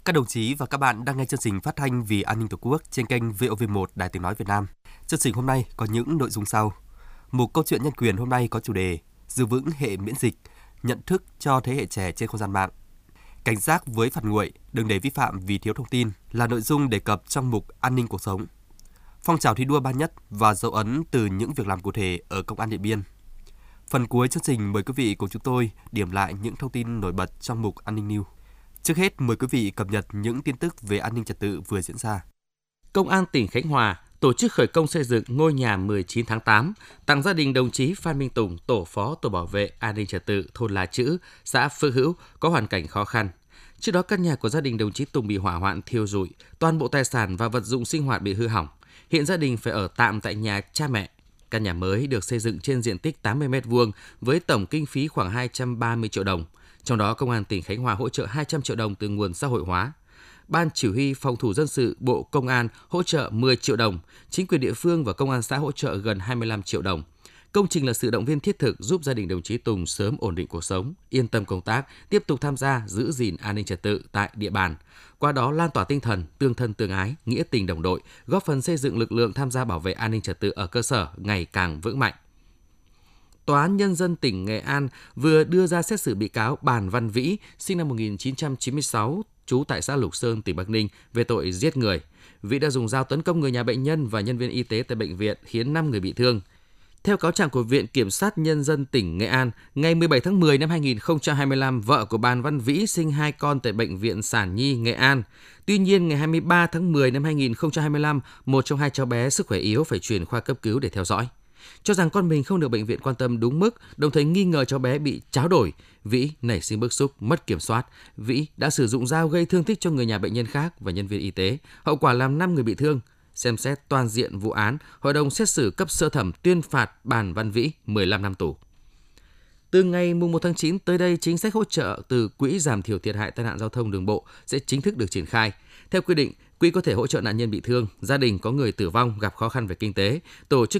Các đồng chí và các bạn đang nghe chương trình phát thanh Vì an ninh Tổ quốc trên kênh VOV1 Đài Tiếng nói Việt Nam. Chương trình hôm nay có những nội dung sau. Một câu chuyện nhân quyền hôm nay có chủ đề giữ vững hệ miễn dịch, nhận thức cho thế hệ trẻ trên không gian mạng. Cảnh giác với phạt nguội, đừng để vi phạm vì thiếu thông tin là nội dung đề cập trong mục An ninh cuộc sống. Phong trào thi đua ba nhất và dấu ấn từ những việc làm cụ thể ở Công an Điện Biên. Phần cuối chương trình mời quý vị cùng chúng tôi điểm lại những thông tin nổi bật trong mục An ninh News. Trước hết, mời quý vị cập nhật những tin tức về an ninh trật tự vừa diễn ra. Công an tỉnh Khánh Hòa tổ chức khởi công xây dựng ngôi nhà 19 tháng 8, tặng gia đình đồng chí Phan Minh Tùng, tổ phó tổ bảo vệ an ninh trật tự thôn La Chữ, xã Phước Hữu có hoàn cảnh khó khăn. Trước đó, căn nhà của gia đình đồng chí Tùng bị hỏa hoạn thiêu rụi, toàn bộ tài sản và vật dụng sinh hoạt bị hư hỏng. Hiện gia đình phải ở tạm tại nhà cha mẹ. Căn nhà mới được xây dựng trên diện tích 80 m2 với tổng kinh phí khoảng 230 triệu đồng. Trong đó, Công an tỉnh Khánh Hòa hỗ trợ 200 triệu đồng từ nguồn xã hội hóa. Ban Chỉ huy Phòng thủ dân sự Bộ Công an hỗ trợ 10 triệu đồng, chính quyền địa phương và công an xã hỗ trợ gần 25 triệu đồng. Công trình là sự động viên thiết thực giúp gia đình đồng chí Tùng sớm ổn định cuộc sống, yên tâm công tác, tiếp tục tham gia giữ gìn an ninh trật tự tại địa bàn. Qua đó lan tỏa tinh thần tương thân tương ái, nghĩa tình đồng đội, góp phần xây dựng lực lượng tham gia bảo vệ an ninh trật tự ở cơ sở ngày càng vững mạnh. Tòa án Nhân dân tỉnh Nghệ An vừa đưa ra xét xử bị cáo Bàn Văn Vĩ, sinh năm 1996, trú tại xã Lục Sơn, tỉnh Bắc Ninh, về tội giết người. Vĩ đã dùng dao tấn công người nhà bệnh nhân và nhân viên y tế tại bệnh viện, khiến 5 người bị thương. Theo cáo trạng của Viện Kiểm sát Nhân dân tỉnh Nghệ An, ngày 17 tháng 10 năm 2025, vợ của Bàn Văn Vĩ sinh 2 con tại Bệnh viện Sản Nhi, Nghệ An. Tuy nhiên, ngày 23 tháng 10 năm 2025, một trong 2 cháu bé sức khỏe yếu phải chuyển khoa cấp cứu để theo dõi. Cho rằng con mình không được bệnh viện quan tâm đúng mức, đồng thời nghi ngờ cháu bé bị tráo đổi, Vĩ nảy sinh bức xúc, mất kiểm soát. Vĩ đã sử dụng dao gây thương tích cho người nhà bệnh nhân khác và nhân viên y tế, hậu quả làm 5 người bị thương. Xem xét toàn diện vụ án, Hội đồng xét xử cấp sơ thẩm tuyên phạt Bàn Văn Vĩ 15 năm tù. Từ ngày 1 tháng 9 tới đây, chính sách hỗ trợ từ Quỹ giảm thiểu thiệt hại tai nạn giao thông đường bộ sẽ chính thức được triển khai. Theo quy định, quỹ có thể hỗ trợ nạn nhân bị thương, gia đình có người tử vong gặp khó khăn về kinh tế, tổ chức